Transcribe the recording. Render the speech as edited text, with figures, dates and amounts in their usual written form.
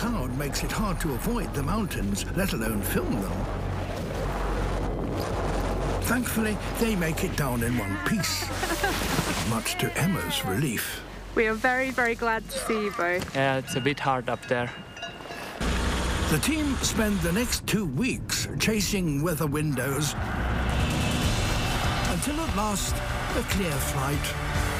cloud makes it hard to avoid the mountains, let alone film them. Thankfully, they make it down in one piece, much to Emma's relief. We are very, very glad to see you both. Yeah, it's a bit hard up there. The team spend the next 2 weeks chasing weather windows until at last a clear flight